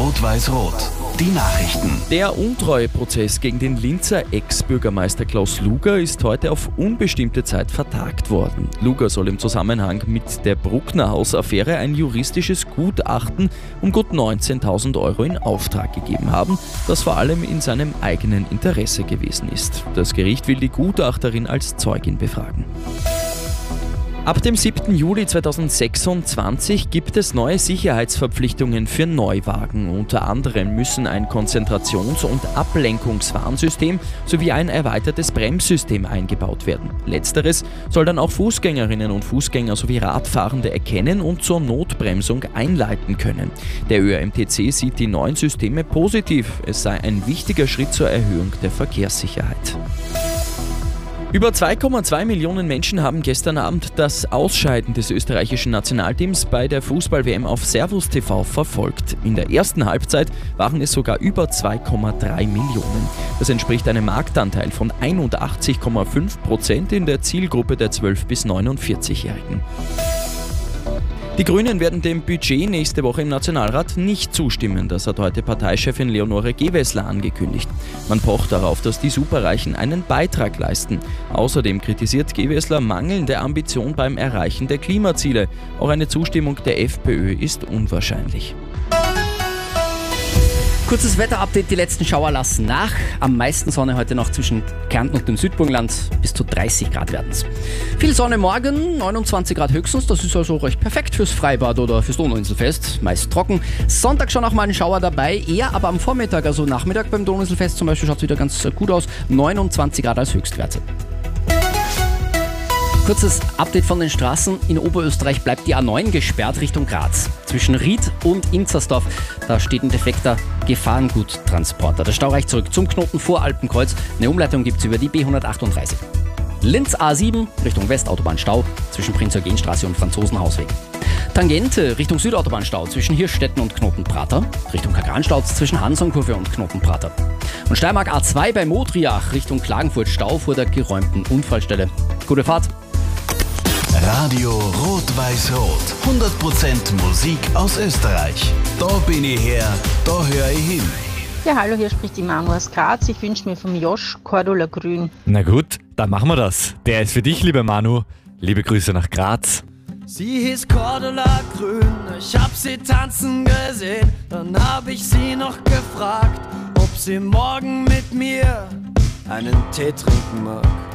Rot-Weiß-Rot. Die Nachrichten. Der Untreueprozess gegen den Linzer Ex-Bürgermeister Klaus Luger ist heute auf unbestimmte Zeit vertagt worden. Luger soll im Zusammenhang mit der Bruckner-Haus-Affäre ein juristisches Gutachten um gut 19.000 Euro in Auftrag gegeben haben, das vor allem in seinem eigenen Interesse gewesen ist. Das Gericht will die Gutachterin als Zeugin befragen. Ab dem 7. Juli 2026 gibt es neue Sicherheitsverpflichtungen für Neuwagen. Unter anderem müssen ein Konzentrations- und Ablenkungswarnsystem sowie ein erweitertes Bremssystem eingebaut werden. Letzteres soll dann auch Fußgängerinnen und Fußgänger sowie Radfahrende erkennen und zur Notbremsung einleiten können. Der ÖAMTC sieht die neuen Systeme positiv. Es sei ein wichtiger Schritt zur Erhöhung der Verkehrssicherheit. Über 2,2 Millionen Menschen haben gestern Abend das Ausscheiden des österreichischen Nationalteams bei der Fußball-WM auf Servus TV verfolgt. In der ersten Halbzeit waren es sogar über 2,3 Millionen. Das entspricht einem Marktanteil von 81,5% in der Zielgruppe der 12- bis 49-Jährigen. Die Grünen werden dem Budget nächste Woche im Nationalrat nicht zustimmen. Das hat heute Parteichefin Leonore Gewessler angekündigt. Man pocht darauf, dass die Superreichen einen Beitrag leisten. Außerdem kritisiert Gewessler mangelnde Ambition beim Erreichen der Klimaziele. Auch eine Zustimmung der FPÖ ist unwahrscheinlich. Kurzes Wetterupdate, die letzten Schauer lassen nach. Am meisten Sonne heute noch zwischen Kärnten und dem Südburgenland, bis zu 30 Grad werden es. Viel Sonne morgen, 29 Grad höchstens, das ist also recht perfekt fürs Freibad oder fürs Donauinselfest, meist trocken. Sonntag schon auch mal ein Schauer dabei, eher aber am Vormittag, also Nachmittag beim Donauinselfest zum Beispiel schaut es wieder ganz gut aus, 29 Grad als Höchstwerte. Kurzes Update von den Straßen. In Oberösterreich bleibt die A9 gesperrt Richtung Graz. Zwischen Ried und Inzersdorf, da steht ein defekter Gefahrenguttransporter. Der Stau reicht zurück zum Knoten vor Alpenkreuz. Eine Umleitung gibt es über die B138. Linz A7 Richtung Westautobahn-Stau zwischen Prinz-Eugen-Straße und Franzosenhausweg. Tangente Richtung Südautobahnstau zwischen Hirschstetten und Knotenprater. Richtung Kagranstau zwischen Hansonkurve und Knotenprater. Und Steiermark A2 bei Modriach Richtung Klagenfurt-Stau vor der geräumten Unfallstelle. Gute Fahrt! Radio Rot-Weiß-Rot. 100% Musik aus Österreich. Da bin ich her, da höre ich hin. Ja, hallo, hier spricht die Manu aus Graz. Ich wünsche mir vom Josh Cordula Grün. Na gut, dann machen wir das. Der ist für dich, liebe Manu. Liebe Grüße nach Graz. Sie hieß Cordula Grün, ich hab sie tanzen gesehen. Dann hab ich sie noch gefragt, ob sie morgen mit mir einen Tee trinken mag.